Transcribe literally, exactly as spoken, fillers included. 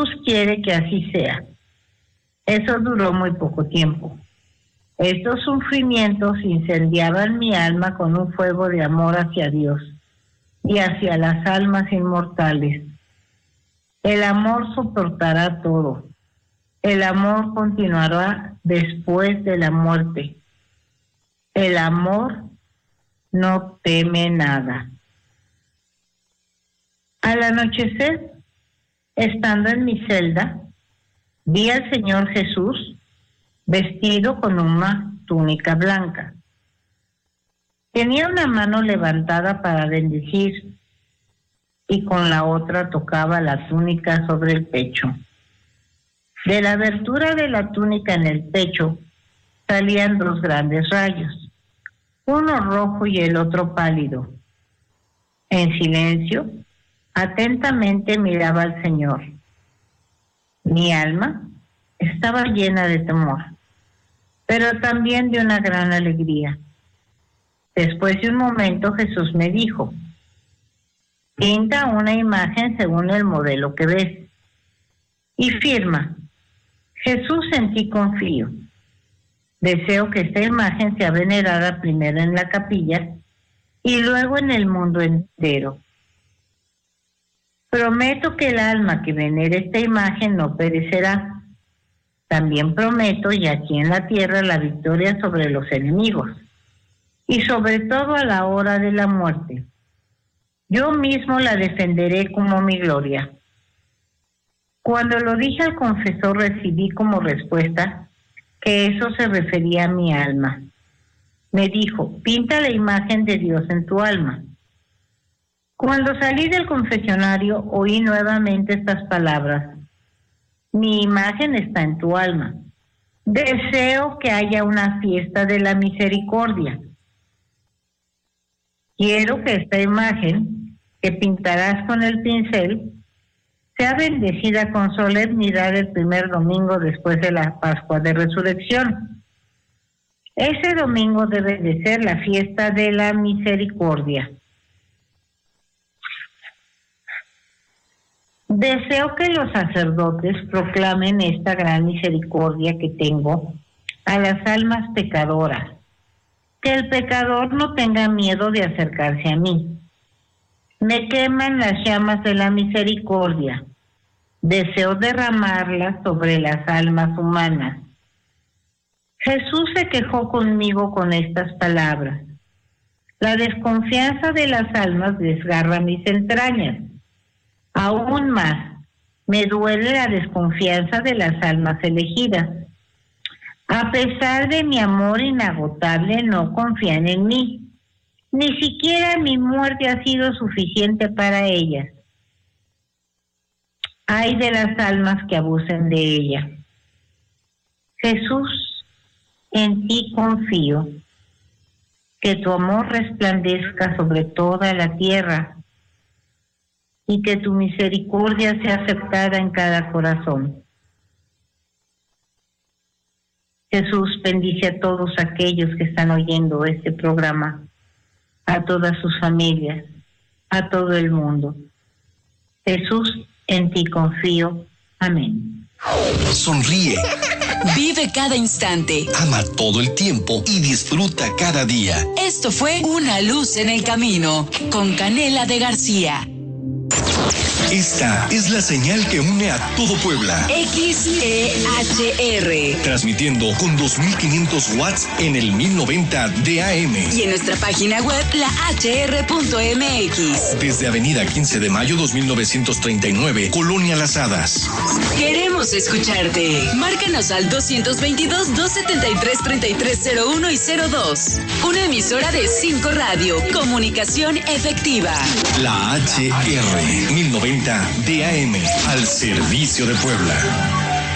Jesús quiere que así sea. Eso duró muy poco tiempo. Estos sufrimientos incendiaban mi alma con un fuego de amor hacia Dios y hacia las almas inmortales. El amor soportará todo. El amor continuará después de la muerte. El amor no teme nada. Al anochecer, estando en mi celda, vi al Señor Jesús vestido con una túnica blanca. Tenía una mano levantada para bendecir y con la otra tocaba la túnica sobre el pecho. De la abertura de la túnica en el pecho salían dos grandes rayos, uno rojo y el otro pálido. En silencio, atentamente miraba al Señor. Mi alma estaba llena de temor, pero también de una gran alegría. Después de un momento Jesús me dijo: pinta una imagen según el modelo que ves y firma: Jesús, en ti confío. Deseo que esta imagen sea venerada primero en la capilla y luego en el mundo entero. Prometo que el alma que venere esta imagen no perecerá. También prometo, y aquí en la tierra, la victoria sobre los enemigos, y sobre todo a la hora de la muerte. Yo mismo la defenderé como mi gloria. Cuando lo dije al confesor, recibí como respuesta que eso se refería a mi alma. Me dijo: pinta la imagen de Dios en tu alma. Cuando salí del confesionario, oí nuevamente estas palabras: mi imagen está en tu alma. Deseo que haya una fiesta de la misericordia. Quiero que esta imagen que pintarás con el pincel sea bendecida con solemnidad el primer domingo después de la Pascua de Resurrección. Ese domingo debe de ser la fiesta de la misericordia. Deseo que los sacerdotes proclamen esta gran misericordia que tengo a las almas pecadoras, que el pecador no tenga miedo de acercarse a mí. Me queman las llamas de la misericordia. Deseo derramarlas sobre las almas humanas. Jesús se quejó conmigo con estas palabras: la desconfianza de las almas desgarra mis entrañas. Aún más, me duele la desconfianza de las almas elegidas. A pesar de mi amor inagotable, no confían en mí. Ni siquiera mi muerte ha sido suficiente para ellas. Ay de las almas que abusen de ella. Jesús, en ti confío. Que tu amor resplandezca sobre toda la tierra y que tu misericordia sea aceptada en cada corazón. Jesús, bendice a todos aquellos que están oyendo este programa, a todas sus familias, a todo el mundo. Jesús, en ti confío. Amén. Sonríe. Vive cada instante. Ama todo el tiempo y disfruta cada día. Esto fue Una Luz en el Camino con Canela de García. Esta es la señal que une a todo Puebla. X E H R. Transmitiendo con dos mil quinientos watts en el mil noventa de A M. Y en nuestra página web, la H R punto M X. Desde Avenida quince de mayo dos mil novecientos treinta y nueve, Colonia Las Hadas. Queremos escucharte. Márcanos al dos veintidós, doscientos setenta y tres, treinta y tres cero uno y cero dos. Una emisora de cinco Radio. Comunicación efectiva. La H R mil noventa de A M, al servicio de Puebla.